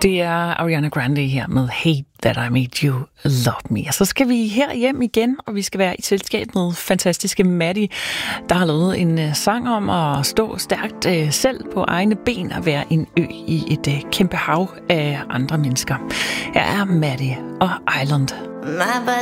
Det er Ariana Grande her med Hate That I Made You Love Me. Og så skal vi her hjem igen, og vi skal være i selskab med fantastiske Maddie, der har lavet en sang om at stå stærkt selv på egne ben og være en ø i et kæmpe hav af andre mennesker. Her er Maddie og Island. My